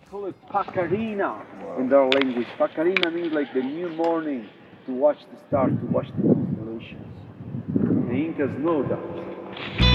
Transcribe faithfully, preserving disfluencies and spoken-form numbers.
call it Pacarina in their language. Pacarina means like the new morning to watch the stars, to watch the constellations. The Incas know that.